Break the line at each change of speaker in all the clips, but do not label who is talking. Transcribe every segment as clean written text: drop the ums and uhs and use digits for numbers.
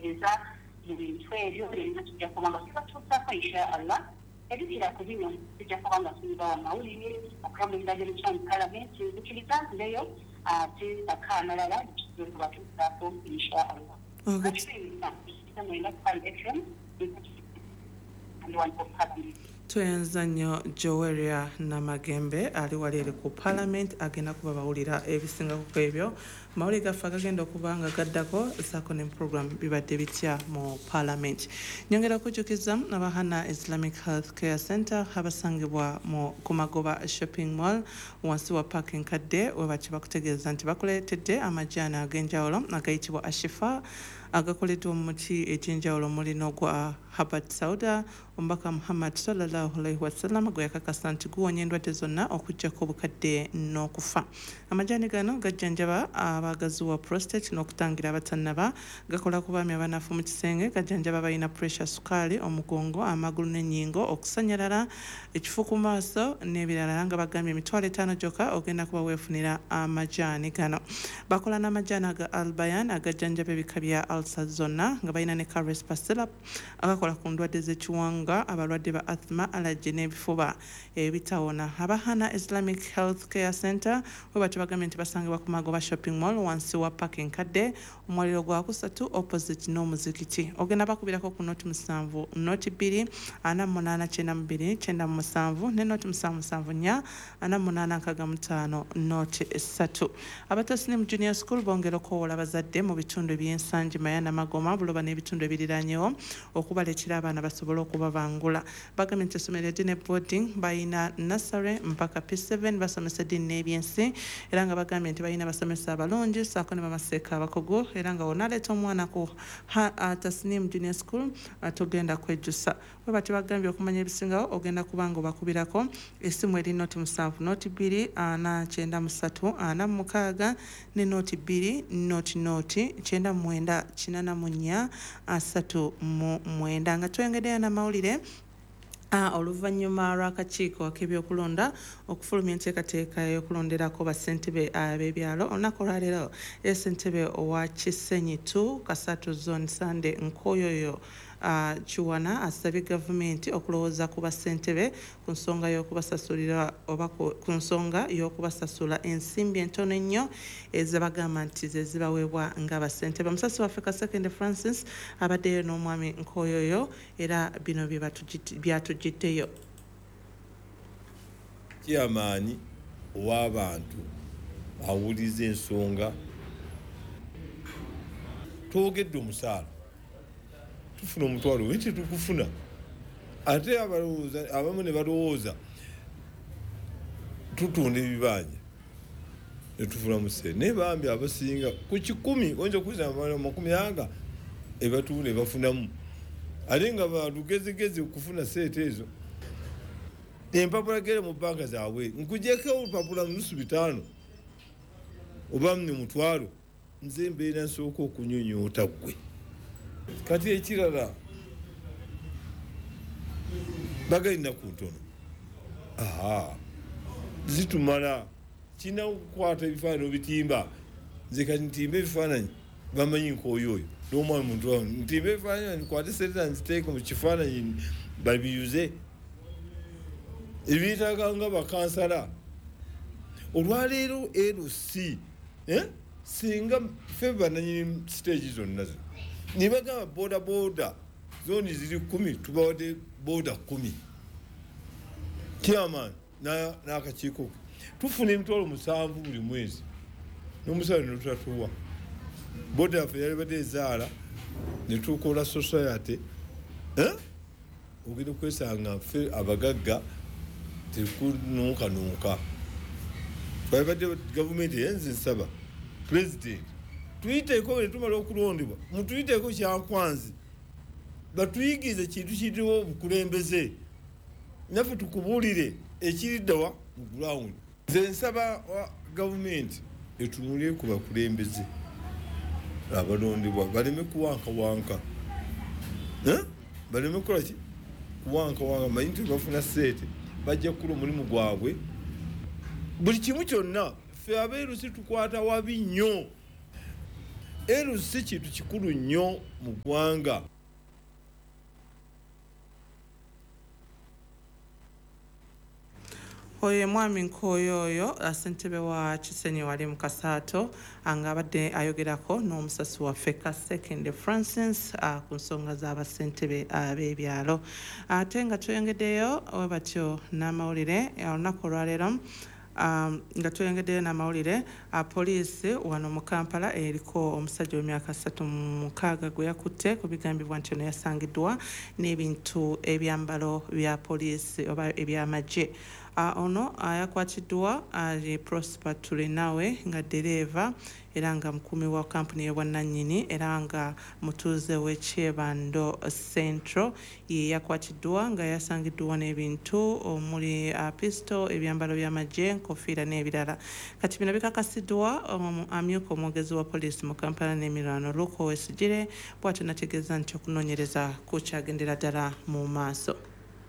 okutegeeza ebintu ebyo era tujja kuba nga tubatuusaako inshaallah ebikira ku bino tujja kuba nga tuyibawo amawulire okulamulira gy'emukyami palamenti nzikiriza nzireyo ate akaamalala tujja kubatuusaako inshaallah.
Tuyenza nnyo Joweria Namagembe ali wali eri ku Parliament agenda kuba bawulira ebisinga ku ebyo mawulire gaffe agagenda okuba nga gaddako saako ne program bibadde bitya mu Parliament. Nyongera okujjukiza abahana Islamic Health Care Center abasangibwa ku Magoba Shopping Mall wansi wa parking kadde we baki bakutegeeza nti bakuleetedde amajaani ag'enjawulo agayitibwa Ashifa agakoleddwa mu muti egy'enjawulo mulino gwa Habat Sauda omubaka Muhammad sallallahu alaihi wasallam gwe yakakasa nti guwonya endwadde zonna okuggyako obukadde n'okufa. Amajaani gano gajjanjaba abagaziwa prostate n'okutangira abatannaba, gakola ku baami abanafu mu kisenge, gajjanjaba balina pressure, sukaali, omugongo, amagulu n'ennyingo, okusanyalala, ekifu ku maaso n'ebirala nga bagambye emitwalo 5 gyokka ogenda kuba weefunira amajaani gano. Bakola n'amajaani aga Albayan agajjanjaba ebika bya ulcer zonna nga balina ne Carespa syrup agakola ku ndwadde z'ekiwanga, abalwadde ba asthma, allergy n'ebifuba ebitawona. Abahana Islamic Health Care Center we bati bagambye nti basangibwa ku Magoba Shopping Mall wansi wa parking kadde omwaliro gwa kusatu opposite n'omuzikiti. Ogenda bakubirako ku noti 7 noti 2 4892 97 ne noti 774 4865 noti 3. Abatasini mu junior school bongera okuwola bazadde mu bitundu eby'ensangi Mayana Magoma Buloba n'ebitundu ebiriranyewo okubaleetera abaana basobola okubabangula. Bagambye nti essomero eddine boarding bayina nursery mpaka P7 basomesa eddiini n'ebyensi era nga bagambye nti bayina basomesa abalungi saako ne bamaseeka abakugu era nga wonaleeta omwana ku Tasnim Junior School togenda kwejjusa. We bati bagambye okumanya ebisingawo ogenda kubanga obakubirako essimu eri noti 7 noti 2 93 46 ne noti 2 noti 99 84 39 nga twengeddeyo n'amawulire oluvannyuma lw'akakiiko ak'ebyokulonda okufulumya enteekateeka y'okulonderako bassentebe ab'ebyalo olunaku olwaleero ssentebe owa Kisenyi 2 Kasatu Zone Sande Nkoyoyo Chiwana asabye gavumenti okulowooza ku bassentebe ku nsonga y'okubasasulira oba ku nsonga y'okubasasula ensimbi entono ennyo ezabagamba nti ze zibaweebwa nga bassentebe. Omusasi waffe Kasekende Francis abaddeyo n'omwami Nkoyoyo era bino byatugiddeyo.
Kyamaanyi ow'abantu awuliza ensonga twogedde omusaala tufuna omutwalo wekye tukufuna ate abamu ne balowooza tutunda ebibanja ne tufuna musee naye bambi abasinga ku 10 oyinza okuza 50 ebatunda ebafunamu ate nga balugezigezi okufuna seeta ezo. Empapula gere mu banka zaabwe nkujeko olupapula nusu 5 oba mne mutwalo nze mbeera nsooka okunyonyoota gwe. Kati ekirala bagalina ku ntono zitumala kina okukwata ebifaananyi obitimba nze kati ntimba ebifaananyi bamanyi Nkoyoyo n'omwana muntu wawe ntimba ebifaananyi nkwate seeta nziteeke mu kifaananyi babiyuze ebiyitaga nga bakansala. Olwaleero LC singa ffe bananyini stage zonna zo nibagamba boda zoni ziri 10 tubawadde boda 10 chairman n'akakiiko tufuna emitwalo 7 buli mwezi n'omusala netutatuwa boda yaffe yali badde ezaala netukola society ogenda kwesanga ffe abagagga tekunuukanuuka. Twabadde gavumenti yenze nsaba president tuyiteeko bwe tumala okulondebwa mutuyiteeko kyankwanzi batuyigize kintu kiriwo obukulembeze naffe tukubuulire ekiriddawa mu ground. Nze nsaba gavumenti etunulire ku bakulembeze abalondebwa baleme kuwankawanka baleme kukola ki kuwankawanka manyi nti bafuna seete bajja kukola omulimu gwabwe buli kimu kyonna ffe abeerusi tukwata wabi nnyo LC kintu kikulu nnyo mu ggwanga.
Oyo mwami Nkoyoyo ssentebe wa Kisenyi wali mu Kasaato nga abadde ayogerako n'omusasi waffe Second Francis ku nsonga z'abassentebe ab'ebyalo. Ate nga tuyongeddeyo bwe batyo n'amawulire olunaku olwaleero nga tuyongeddeyo n'amawulire poliisi wano mu Kampala eriko omusajja w'emyaka 36 gwe yakutte ku bigambibwa nti ono yasangiddwa n'ebintu ebyambalo bya poliisi oba eby'amagye. Ono yakwatiddwa ali Prosper Tulinawe nga dereva era nga mukumi wa kampuni y'obwannannyini era nga mutuuze w'Ekyebando Central ye yakwatiddwa nga yasangiddwa n'ebintu omuli pistol, ebyambalo by'amagye, enkofiira n'ebirala. Kati bino bikakasiddwa amyuka omwogezi wa poliisi mu Kampala n'emiriraano Luke Wesigire bw'atyo nategeeza nti okunoonyereza kukyagendera ddala mu maaso.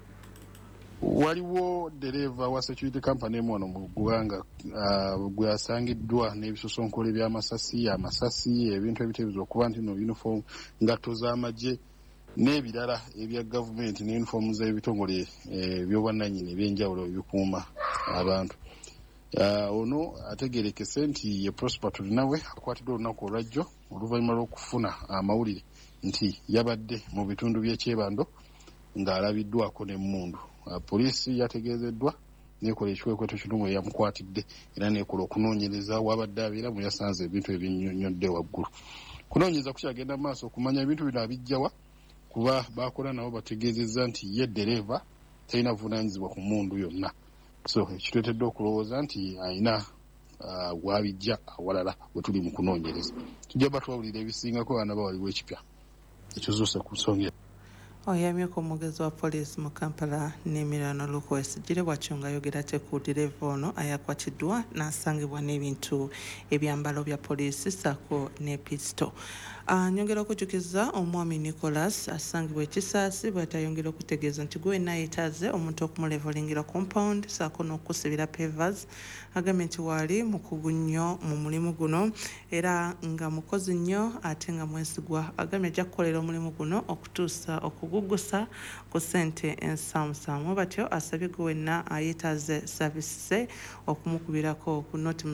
Waliwo dereva wa security company emu mu ggwanga gwe asangiddwa n'ebisosonkole by'amasasi, ebintu ebiteeberezebwa okuba nti no uniform, ngatto z'amagye n'ebirala ebya gavumenti ne uniform z'ebitongole by'obwannannyini ebyenjawulo ebikuuma abantu. Ono ategeerekese nti ye Prosper Tulinawe akwatiddwa olunaku olwajjo oluvannyuma lw'okufuna amawulire nti yabadde mu bitundu by'Ekyebando ng'alabiddwako n'emmundu. Poliisi yategeezeddwa n'ekola ekikwekweto kino mwe yamukwatidde era n'ekola okunoonyereza wabadde abeera mwe yasanze ebintu ebinnyonnyodde waggulu. Kunoonyereza kukyagenda mu maaso okumanya ebintu bino abijjawa kuba baakola nabo bategeezezza nti ye dereva talina buvunaanyizibwa ku mmundu yonna. So ekitwetedde okulowooza nti alina wabijja awalala we tuli mu kunoonyereza. Tujja batwawulira ebisingako abaana bawaliwo ekipya ekizuuse ku nsonga.
Oyamyuka omwogezi wa poliisi mu Kampala n'emiriraano Luke Wesigire bw'atyo ng'ayogera ate ku dereva ono ayakwatiddwa n'asangibwa n'ebintu ebyambalo bya poliisi ssaako ne pisito. Nyongera okujjukiza omwami Nicholas asangibwa ekisaasi bw'atayongera okutegeeza nti gwe wenna yeetaaze omuntu okumulevelingira compound ssaako n'okusibira pavers. Agambye nti waali mukugu nnyo mu mulimu guno era nga mukozi nnyo ate nga mwesigwa. Agambye ajja kukolera omulimu guno okutuusa okugugusa ku ssente ensaamusaamu. Batyo asabye gwe wenna yeetaaze saavisi okumukubirako ku noti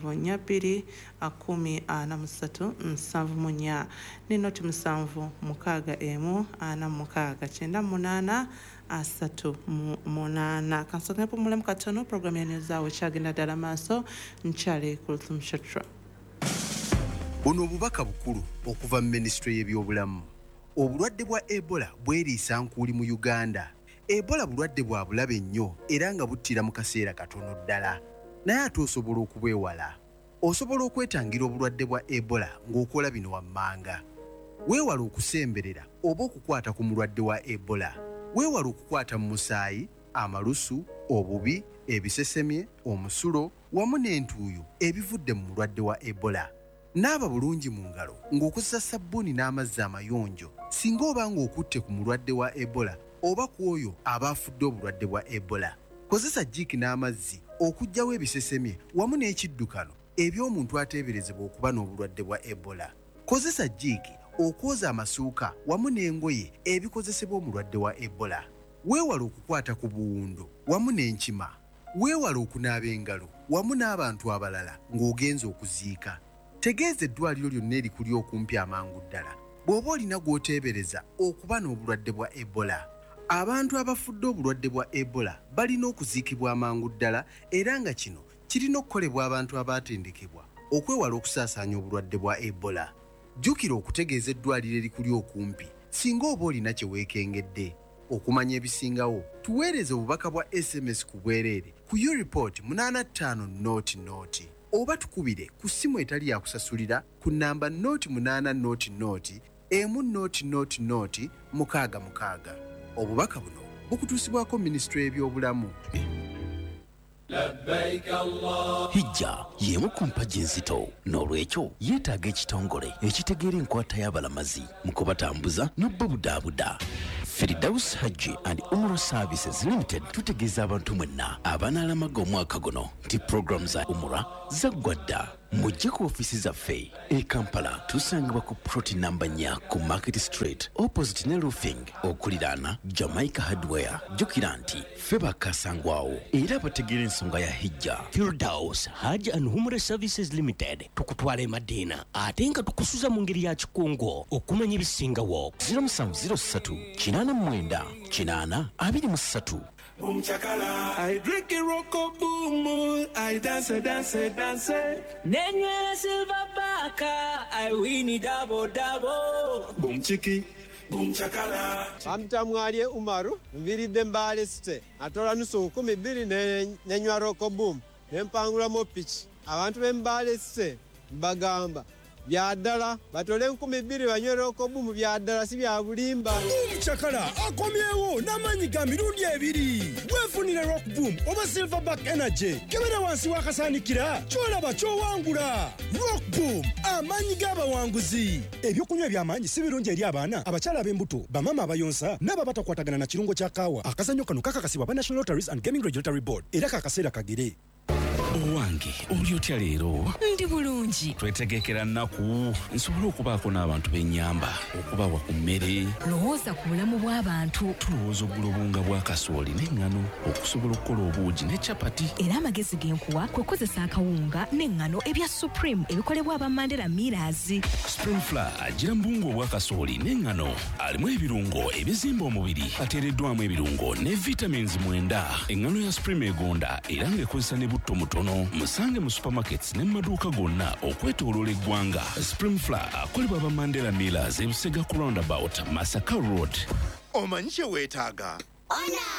742-143-74 ne noti 746-938. Kansonga pumulemu katono programu yanezaawo kyagenda ddala maaso nkyali Kulthum Shatra.
Buno obubaka bukulu okuva mu Ministry y'ebyobulamu. Obulwadde bwa Ebola bweriisa nkuuli mu Uganda. Ebola bulwadde bwa bulabe nnyo era nga buttira mu kaseera katono ddala. Naye ate osobola okubwewala. Osobola okwetangira obulwadde bwa Ebola ng'okola bino wammanga. Weewala okusemberera oba okukwata ku mulwadde wa Ebola. Weewala okukwata mu musaayi, amalusu, obubi, ebisesemye, omusulo wamu n'entuuyo ebivudde mu mulwadde wa Ebola. Naaba bulungi mu ngalo ng'okozesa sabbuuni n'amazzi amayonjo singa oba ng'okutte ku mulwadde wa Ebola oba ku oyo aba afudde obulwadde bwa Ebola. Kozesa jjiiki n'amazzi okuggyawo ebisesemye wamu n'ekiddukano eby'omuntu ateeberezebwa okuba n'obulwadde bwa Ebola. Kozesa jjiiki okwoza amasuuka wamu n'engoye ebikozesebwa omulwadde wa Ebola. Weewala okukwata ku buwundo wamu n'enkima. Weewala okunaaba engalo wamu n'abantu abalala ng'ogenza okuziika. Tegeeza eddwaliro lyonna erikuli okumpi amangu ddala bw'oba olina gw'oteebereza okuba n'obulwadde bwa Ebola. Abantu abafudde obulwadde bwa Ebola balina okuziikibwa amangu ddala era nga kino kirina okukolebwa abantu abaatendekebwa okwewala okusaasaanya obulwadde bwa Ebola. Jjukira okutegeeza eddwaliro erikuli okumpi singa oba olina kye weekengedde. Okumanya ebisingawo tuweereze obubaka bwa SMS ku bwereere ku U-Report 8500 oba tukubire ku ssimu etali yakusasulira ku nnamba 0800 100 666. Obubaka buno bukutuusibwako Ministry y'ebyobulamu.
Hijja y'emu ku mpagi enzito n'olwekyo yeetaaga ekitongole ekitegeera enkwata y'abalamazi mu kubatambuza n'obbabudaabuda. Firdaus Hajji and Umrah Services Limited tutegeeza abantu mwenna abanaalamaga omwaka guno nti program za Umrah zaggwa dda. mujje ku ofiisi zaffe e Kampala tusangibwa ku ploti namba 4 ku Market Street opposite ne roofing okuliraana Jamaica Hardware. Jjukira nti ffe bakasangwawo era bategeera ensonga ya hijja.
Firdaus Hajj and Umrah Services Limited tukutwala e Madina ate nga tukusuza mu ngeri ya kikungo okumanya ebisingawo.
0703 89 823.
Boom chakala, I drink a rocko boom, I dance.
Nenywe silver baka, I win it double.
Boom chiki, boom chakala.
Amtamwalie Umaru, mviridde mbale site. Atola nusu 12 nenywa rocko boom. Nempangula mo pitch. Abantu bembale site bagamba. Byadala batole 12 banywera okobumu byadala si bya bulimba.
Chakala akomyewo namanyi ga mirundi ebiri. Wefunire rock boom oba silverback energy. Kebera wansi wakasanikira kyolaba kyowangula. Rock boom amanyi g'abawanguzi. Ebyokunywa by'amanyi si birungi eri abaana abakyala ab'embuto bamama abayonsa n'aba batakwatagana na kirungo kya kaawa. Akazannyo kano kakakasibwa ba National Lotteries and Gaming Regulatory Board era kakaseera kagere.
Owange oli otya leero?
Ndi bulungi.
Twetegekera nnaku nsobola okubaako n'abantu b'ennyamba okubawa ku mmere.
Lowooza ku bulamu bw'abantu.
Tulowooza oggula obunga bwa kasooli n'eŋŋano okusobola okukola obuugi ne capati.
Era amagezi g'enkuwa kwe kukozesa akawunga n'eŋŋano ebya Supreme ebikolebwa aba Mandela Millers.
Spring Flour agira mbungu obwa kasooli n'eŋŋano alimu ebirungo ebizimba omubiri ateereddwamu ebirungo ne vitamins 9. Eŋŋano ya Supreme egonda era ng'ekozesa ne butto mutono. Musange mu supermarkets ne maduuka gonna okwetooloola eggwanga. Spring Flour akolebwa aba Mandela Millers ebusega ku roundabout Masaka Road.
Omanyi kye weetaaga?